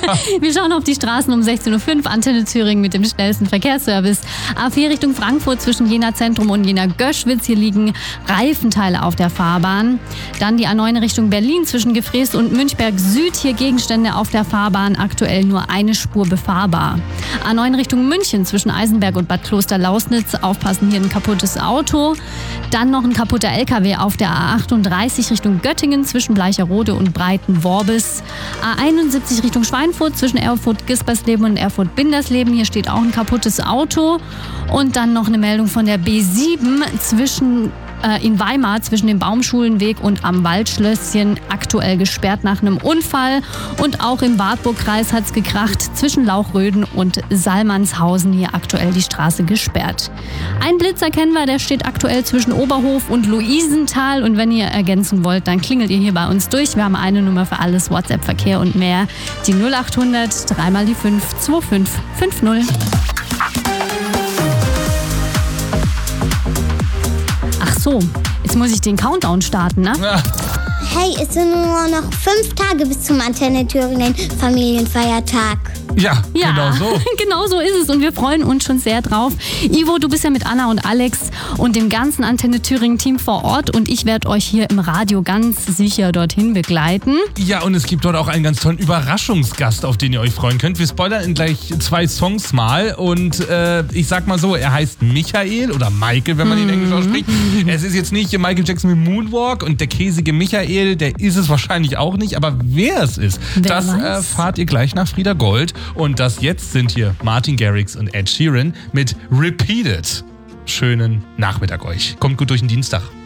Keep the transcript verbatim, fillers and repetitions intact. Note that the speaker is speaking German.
Wir schauen auf die Straßen um sechzehn Uhr fünf. Antenne Thüringen mit dem schnellsten Verkehrsservice. A vier Richtung Frankfurt zwischen Jena Zentrum und Jena Göschwitz. Hier liegen Reifenteile auf der Fahrbahn. Dann die A neun Richtung Berlin zwischen Gefrees und Münchberg Süd. Hier Gegenstände auf der Fahrbahn. Aktuell nur eine Spur befahrbar. A neun Richtung München zwischen Eisenberg und Bad Kloster-Lausnitz. Aufpassen, hier ein kaputtes Auto. Dann noch ein kaputter L K W auf der A achtunddreißig Richtung Göttingen zwischen Bleicherode und Breitenworbis. A einundsiebzig Richtung Schweinfurt zwischen Erfurt-Gispersleben und Erfurt-Bindersleben. Hier steht auch ein kaputtes Auto. Und dann noch eine Meldung von der B sieben zwischen äh, in Weimar zwischen dem Baumschulenweg und am Waldschlösschen. Aktuell gesperrt nach einem Unfall. Und auch im Wartburgkreis hat es gekracht zwischen Lauchröden und Salmannshausen. Hier aktuell die Straße gesperrt. Ein Blitzer kennen wir, der steht aktuell zwischen Oberhof und Luisenthal. Und wenn ihr ergänzen wollt, dann klingelt ihr hier bei uns durch. Wir haben eine Nummer für alles, WhatsApp, Verkehr und mehr. Die null acht hundert, dreimal die fünf, zwei fünf fünf null. Ach so, jetzt muss ich den Countdown starten, ne? Ja. Hey, es sind nur noch fünf Tage bis zum Antenne Thüringen Familienfeiertag. Ja, Ja, genau so. genau so ist es und wir freuen uns schon sehr drauf. Ivo, du bist ja mit Anna und Alex und dem ganzen Antenne Thüringen Team vor Ort und ich werde euch hier im Radio ganz sicher dorthin begleiten. Ja, und es gibt dort auch einen ganz tollen Überraschungsgast, auf den ihr euch freuen könnt. Wir spoilern in gleich zwei Songs mal und äh, ich sag mal so, er heißt Michael oder Michael, wenn man ihn Englisch ausspricht. Es ist jetzt nicht Michael Jackson mit Moonwalk und der käsige Michael, der ist es wahrscheinlich auch nicht, aber wer es ist, Wer das weiß? erfahrt ihr gleich nach Frieda Gold. Und das jetzt sind hier Martin Garrix und Ed Sheeran mit Repeated. Schönen Nachmittag euch. Kommt gut durch den Dienstag.